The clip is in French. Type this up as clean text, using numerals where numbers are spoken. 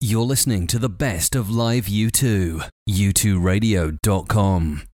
You're listening to the best of live U2. U2Radio.com.